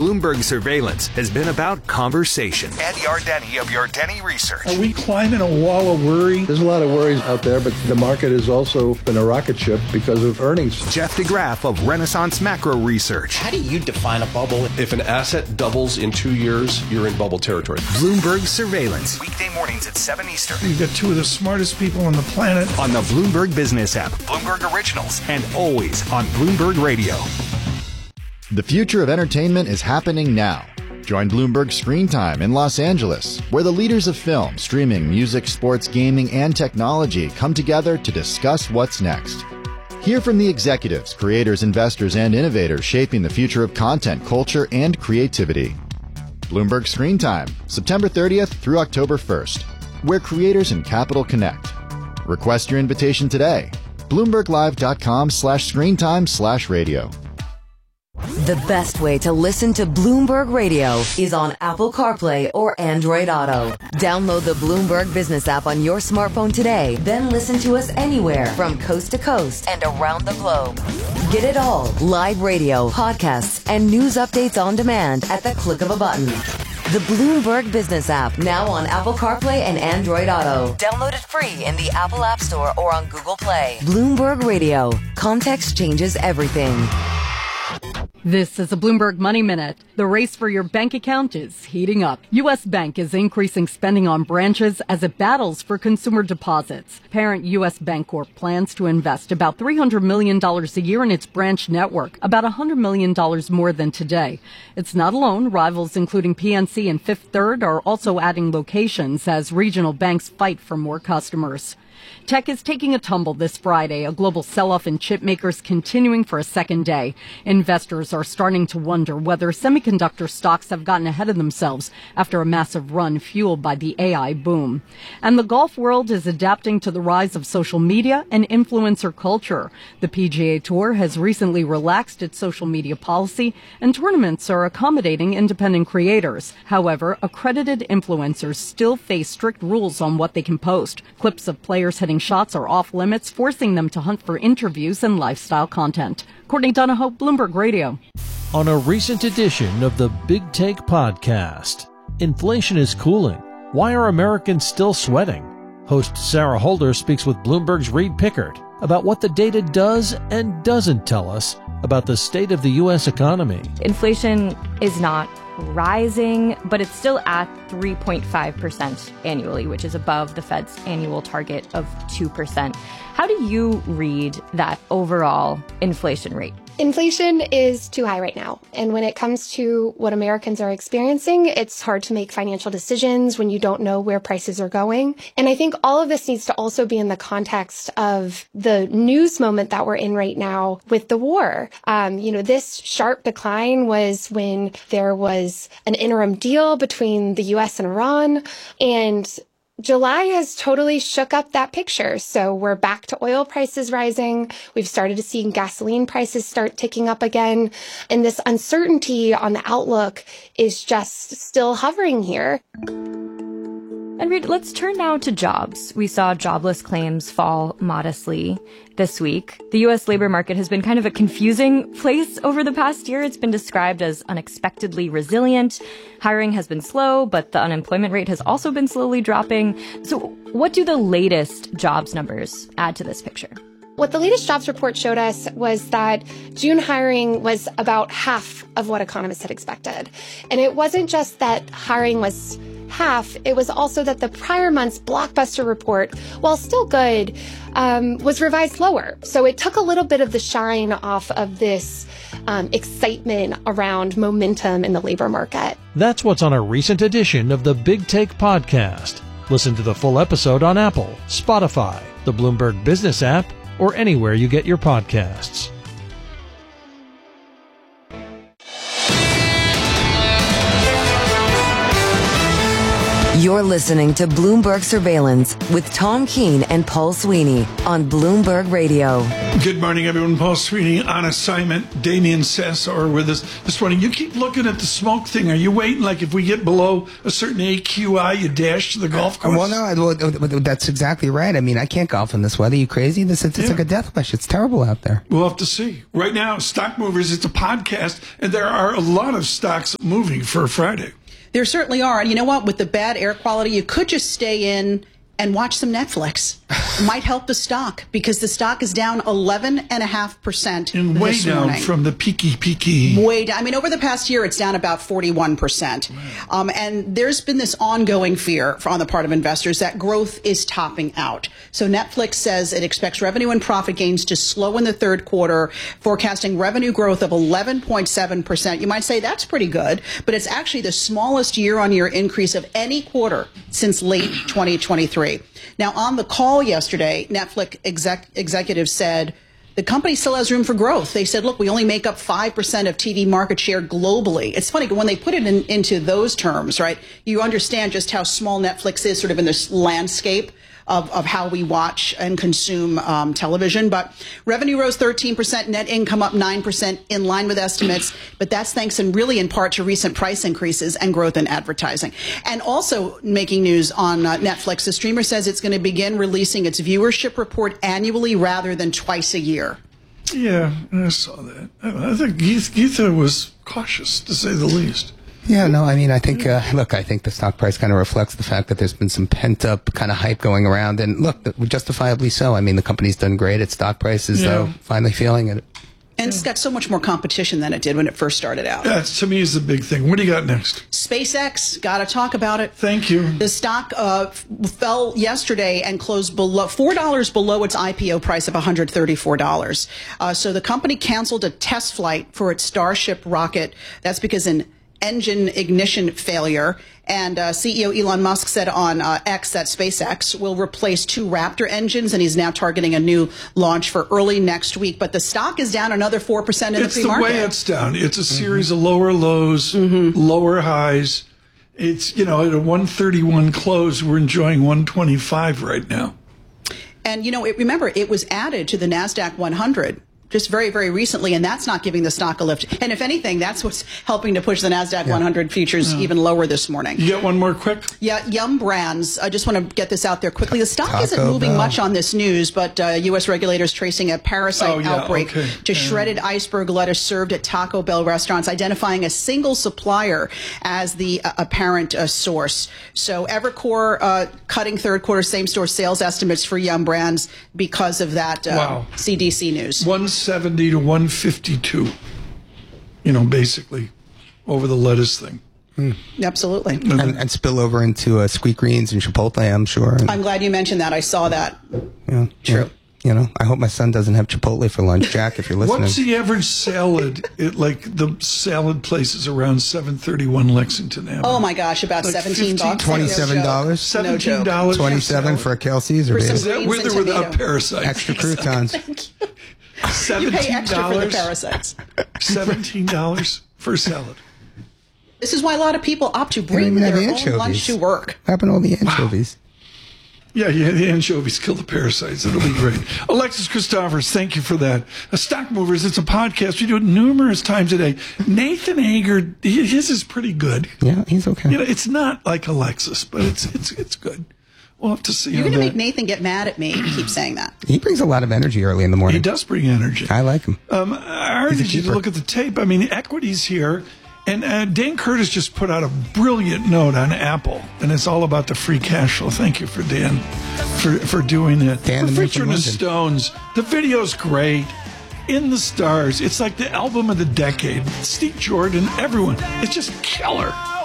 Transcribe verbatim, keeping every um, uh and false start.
Bloomberg Surveillance has been about conversation. Andy Ardeni of Ardeni Research. Are we climbing a wall of worry? There's a lot of worries out there, but the market has also been a rocket ship because of earnings. Jeff DeGraff of Renaissance Macro Research. How do you define a bubble? If an asset doubles in two years, you're in bubble territory. Bloomberg Surveillance. Weekday mornings at seven Eastern. You've got two of the smartest people on the planet. On the Bloomberg Business app. Bloomberg Originals. And always on Bloomberg Radio. The future of entertainment is happening now. Join Bloomberg Screen Time in Los Angeles, where the leaders of film, streaming, music, sports, gaming, and technology come together to discuss what's next. Hear from the executives, creators, investors, and innovators shaping the future of content, culture, and creativity. Bloomberg Screen Time, September thirtieth through October first, where creators and capital connect. Request your invitation today. BloombergLive.com slash screentime slash radio. The best way to listen to Bloomberg Radio is on Apple CarPlay or Android Auto. Download the Bloomberg Business app on your smartphone today, then listen to us anywhere from coast to coast and around the globe. Get it all, live radio, podcasts, and news updates on demand at the click of a button. The Bloomberg Business app, now on Apple CarPlay and Android Auto. Download it free in the Apple App Store or on Google Play. Bloomberg Radio. Context changes everything. This is a Bloomberg Money Minute. The race for your bank account is heating up. U S. Bank is increasing spending on branches as it battles for consumer deposits. Parent U S. Bancorp plans to invest about three hundred million dollars a year in its branch network, about one hundred million dollars more than today. It's not alone. Rivals including P N C and Fifth Third are also adding locations as regional banks fight for more customers. Tech is taking a tumble this Friday, a global sell-off in chip makers continuing for a second day. Investors are starting to wonder whether semiconductor stocks have gotten ahead of themselves after a massive run fueled by the A I boom. And the golf world is adapting to the rise of social media and influencer culture. The P G A Tour has recently relaxed its social media policy, and tournaments are accommodating independent creators. However, accredited influencers still face strict rules on what they can post. Clips of players hitting shots are off limits, forcing them to hunt for interviews and lifestyle content. Courtney Donahoe, Bloomberg Radio. On a recent edition of the Big Take podcast, inflation is cooling. Why are Americans still sweating? Host Sarah Holder speaks with Bloomberg's Reed Pickert about what the data does and doesn't tell us about the state of the U S economy. Inflation is not rising, but it's still at three point five percent annually, which is above the Fed's annual target of two percent. How do you read that overall inflation rate? Inflation is too high right now. And when it comes to what Americans are experiencing, it's hard to make financial decisions when you don't know where prices are going. And I think all of this needs to also be in the context of the news moment that we're in right now with the war. Um, you know, this sharp decline was when there was an interim deal between the U S and Iran, and July has totally shook up that picture. So we're back to oil prices rising. We've started to see gasoline prices start ticking up again. And this uncertainty on the outlook is just still hovering here. And Reed, let's turn now to jobs. We saw jobless claims fall modestly this week. The U S labor market has been kind of a confusing place over the past year. It's been described as unexpectedly resilient. Hiring has been slow, but the unemployment rate has also been slowly dropping. So what do the latest jobs numbers add to this picture? What the latest jobs report showed us was that June hiring was about half of what economists had expected. And it wasn't just that hiring was half, it was also that the prior month's blockbuster report, while still good, um, was revised lower. So it took a little bit of the shine off of this um, excitement around momentum in the labor market. That's what's on a recent edition of the Big Take podcast. Listen to the full episode on Apple, Spotify, the Bloomberg Business app, or anywhere you get your podcasts. You're listening to Bloomberg Surveillance with Tom Keene and Paul Sweeney on Bloomberg Radio. Good morning, everyone. Paul Sweeney on assignment. Damian Sassor with us this morning. You keep looking at the smoke thing. Are you waiting, like, if we get below a certain A Q I, you dash to the golf course? Well, no, I, well, that's exactly right. I mean, I can't golf in this weather. Are you crazy? This It's yeah. like a death wish. It's terrible out there. We'll have to see. Right now, Stock Movers, it's a podcast, and there are a lot of stocks moving for Friday. There certainly are. And you know what? With the bad air quality, you could just stay in and watch some Netflix. It might help the stock because the stock is down eleven point five percent and way this down morning. From the peaky peaky. Way down. I mean, over the past year, it's down about forty-one percent. Um, and there's been this ongoing fear on the part of investors that growth is topping out. So Netflix says it expects revenue and profit gains to slow in the third quarter, forecasting revenue growth of eleven point seven percent. You might say that's pretty good, but it's actually the smallest year-on-year increase of any quarter since late twenty twenty-three. Now, on the call yesterday, Netflix exec- executives said the company still has room for growth. They said, look, we only make up five percent of T V market share globally. It's funny, when they put it in, into those terms, right, you understand just how small Netflix is sort of in this landscape of, of how we watch and consume um, television. But revenue rose thirteen percent, net income up nine percent, in line with estimates. But that's thanks in really in part to recent price increases and growth in advertising. And also making news on uh, Netflix, the streamer says it's going to begin releasing its viewership report annually rather than twice a year. Yeah, I saw that. I think Geetha was cautious, to say the least. Yeah, no, I mean, I think, uh, look, I think the stock price kind of reflects the fact that there's been some pent-up kind of hype going around. And look, justifiably so. I mean, the company's done great. Its stock price is, yeah. though, finally feeling it. And it's got so much more competition than it did when it first started out. That, to me, is the big thing. What do you got next? SpaceX, got to talk about it. Thank you. The stock uh, f- fell yesterday and closed below four dollars below its I P O price of one hundred thirty-four dollars. Uh, so the company canceled a test flight for its Starship rocket. That's because an engine ignition failure. And uh, C E O Elon Musk said on uh, X that SpaceX will replace two Raptor engines, and he's now targeting a new launch for early next week. But the stock is down another four percent in it's the pre-market. It's the way it's down. It's a series mm-hmm. of lower lows, mm-hmm. lower highs. It's, you know, at a one thirty-one close, we're enjoying one twenty-five right now. And, you know, it, remember, it was added to the NASDAQ one hundred. Just very, very recently, and that's not giving the stock a lift. And if anything, that's what's helping to push the NASDAQ yeah. one hundred futures yeah. even lower this morning. You got one more quick? Yeah, Yum Brands. I just want to get this out there quickly. The stock Taco isn't moving Bell. much on this news, but uh, U S regulators tracing a parasite oh, yeah, outbreak okay. to yeah. shredded iceberg lettuce served at Taco Bell restaurants, identifying a single supplier as the uh, apparent uh, source. So Evercore uh, cutting third quarter same-store sales estimates for Yum Brands because of that uh, wow. C D C news. one seventy to one fifty-two, you know, basically over the lettuce thing. Mm. Absolutely. And, and spill over into uh, Sweetgreens and Chipotle, I'm sure. And, I'm glad you mentioned that. I saw that. Yeah, True. Yeah. You know, I hope my son doesn't have Chipotle for lunch. Jack, if you're listening. What's the average salad at, like, the salad places around seven thirty-one Lexington Avenue? Oh, my gosh, about like seventeen bucks. twenty-seven dollars? seventeen dollars. No twenty-seven for a Kale Caesar, baby. Is that with or without parasites? Extra croutons. You pay extra for the parasites. seventeen dollars for a salad. This is why a lot of people opt to bring their own anchovies. lunch to work. What happened to all the anchovies? Wow. Yeah, yeah, the anchovies kill the parasites. It'll be great. Alexis Christophers, thank you for that. A Stock Movers, it's a podcast. We do it numerous times a day. Nathan Hager, his is pretty good. Yeah, he's okay. You know, it's not like Alexis, but it's it's it's good. We'll have to see. You're going to that. make Nathan get mad at me. You keep saying that. He brings a lot of energy early in the morning. He does bring energy. I like him. Um, I urge you to look at the tape. I mean, equity's here. And uh, Dan Curtis just put out a brilliant note on Apple, and it's all about the free cash flow. Thank you for Dan for, for doing it. Dan for the featuring the Stones. The video's great. In the Stars. It's like the album of the decade. Steve Jordan, everyone. It's just killer.